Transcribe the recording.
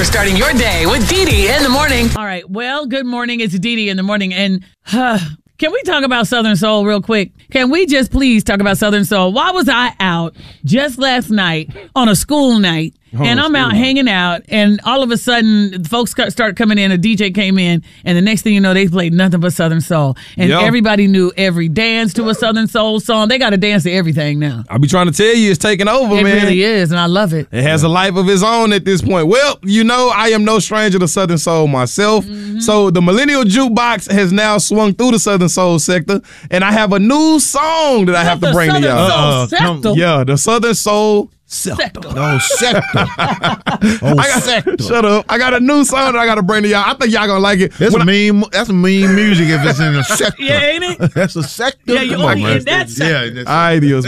starting your day with Dee Dee in the morning. All right. Well, good morning. It's Dee Dee in the morning. And can we talk about Southern Soul real quick? Can we just please talk about Southern Soul? Why was I out just last night on a school night? And I'm out hanging out, and all of a sudden, folks start coming in. A DJ came in, and the next thing you know, they played nothing but Southern Soul. And everybody knew every dance to a Southern Soul song. They got to dance to everything now. I be trying to tell you, it's taking over, man. It really is, and I love it. It has a life of its own at this point. Well, you know, I am no stranger to Southern Soul myself. Mm-hmm. So the Millennial Jukebox has now swung through the Southern Soul sector, and I have a new song that I have to bring to y'all. The Southern Soul Sector. Oh, Sector. Sector. Shut up. I got a new song that I got to bring to y'all. I think y'all going to like it. That's mean music if it's in a sector. Yeah, ain't it? That's a sector. Yeah, you're in that sector. Yeah, all right,